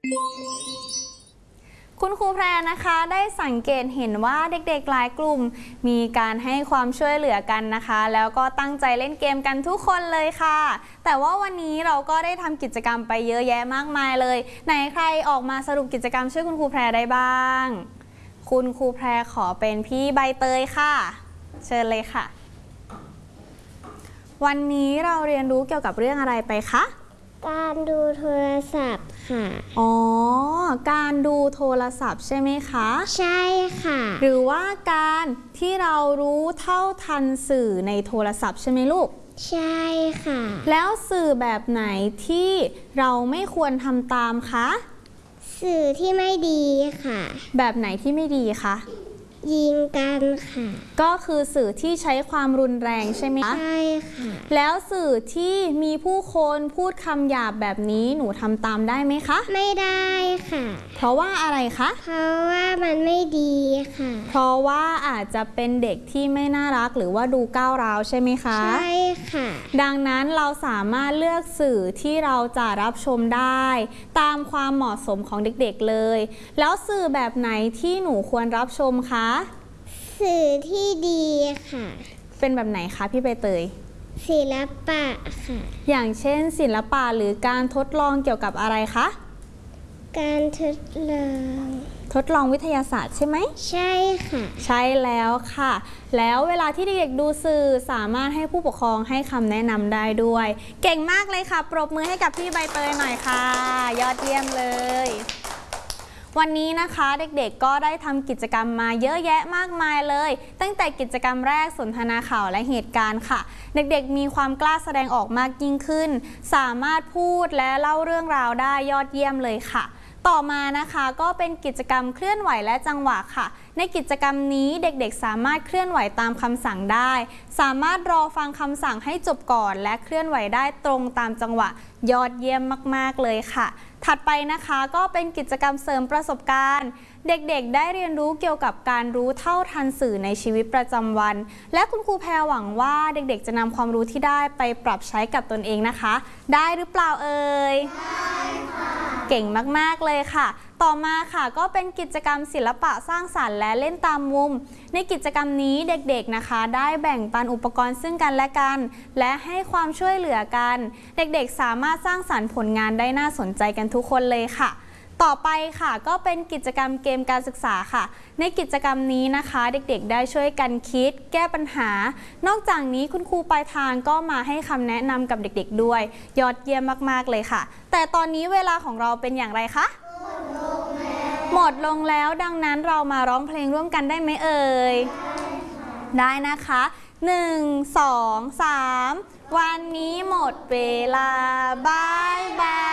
คุณครูแพรนะคะได้สังเกตเห็นว่าเด็กๆหลายกลุ่มมีการให้ความช่วยเหลือกันนะคะแล้วก็ตั้งใจเล่นเกมกันทุกคนเลยค่ะแต่ว่าวันนี้เราก็ได้ทำกิจกรรมไปเยอะแยะมากมายเลยไหนใครออกมาสรุปกิจกรรมช่วยคุณครูแพรได้บ้างคุณครูแพรขอเป็นพี่ใบเตยค่ะเชิญเลยค่ะวันนี้เราเรียนรู้เกี่ยวกับเรื่องอะไรไปคะการดูโทรศัพท์ค่ะอ๋อการดูโทรศัพท์ใช่ไหมคะใช่ค่ะหรือว่าการที่เรารู้เท่าทันสื่อในโทรศัพท์ใช่ไหมลูกใช่ค่ะแล้วสื่อแบบไหนที่เราไม่ควรทำตามคะสื่อที่ไม่ดีค่ะแบบไหนที่ไม่ดีคะยิงกันค่ะก็คือสื่อที่ใช้ความรุนแรงใช่ไหมคะใช่ค่ะแล้วสื่อที่มีผู้คนพูดคำหยาบแบบนี้หนูทำตามได้ไหมคะไม่ได้ค่ะเพราะว่าอะไรคะเพราะว่ามันไม่ดีค่ะเพราะว่าอาจจะเป็นเด็กที่ไม่น่ารักหรือว่าดูก้าวร้าวใช่ไหมคะใช่ค่ะดังนั้นเราสามารถเลือกสื่อที่เราจะรับชมได้ตามความเหมาะสมของเด็กๆเลยแล้วสื่อแบบไหนที่หนูควรรับชมคะสื่อที่ดีค่ะเป็นแบบไหนคะพี่ใบเตยศิลปะค่ะอย่างเช่นศิลปะหรือการทดลองเกี่ยวกับอะไรคะการทดลองวิทยาศาสตร์ใช่ไหมใช่ค่ะใช่แล้วค่ะแล้วเวลาที่เด็กๆดูสื่อสามารถให้ผู้ปกครองให้คำแนะนำได้ด้วยเก่งมากเลยค่ะปรบมือให้กับพี่ใบเตยหน่อยค่ะยอดเยี่ยมเลยวันนี้นะคะเด็กๆก็ได้ทำกิจกรรมมาเยอะแยะมากมายเลยตั้งแต่กิจกรรมแรกสนทนาข่าวและเหตุการณ์ค่ะเด็กๆมีความกล้าแสดงออกมากยิ่งขึ้นสามารถพูดและเล่าเรื่องราวได้ยอดเยี่ยมเลยค่ะต่อมานะคะก็เป็นกิจกรรมเคลื่อนไหวและจังหวะค่ะในกิจกรรมนี้เด็กๆสามารถเคลื่อนไหวตามคำสั่งได้สามารถรอฟังคำสั่งให้จบก่อนและเคลื่อนไหวได้ตรงตามจังหวะยอดเยี่ยมมากๆเลยค่ะถัดไปนะคะก็เป็นกิจกรรมเสริมประสบการณ์เด็กๆได้เรียนรู้เกี่ยวกับการรู้เท่าทันสื่อในชีวิตประจำวันและคุณครูแพรหวังว่าเด็กๆจะนำความรู้ที่ได้ไปปรับใช้กับตนเองนะคะได้หรือเปล่าเอ่ยได้ค่ะเก่งมากๆเลยค่ะต่อมาค่ะก็เป็นกิจกรรมศิลปะสร้างสรรค์และเล่นตามมุมในกิจกรรมนี้เด็กๆนะคะได้แบ่งปันอุปกรณ์ซึ่งกันและกันและให้ความช่วยเหลือกันเด็กๆสามารถสร้างสรรค์ผลงานได้น่าสนใจกันทุกคนเลยค่ะต่อไปค่ะก็เป็นกิจกรรมเกมการศึกษาค่ะในกิจกรรมนี้นะคะเด็กๆได้ช่วยกันคิดแก้ปัญหานอกจากนี้คุณครูปลายทางก็มาให้คำแนะนำกับเด็กๆด้วยยอดเยี่ยมมากๆเลยค่ะแต่ตอนนี้เวลาของเราเป็นอย่างไรคะหมดลงแล้วดังนั้นเรามาร้องเพลงร่วมกันได้ไหมเอ่ยได้นะคะ1 2 3วันนี้หมดเวลาบายบาย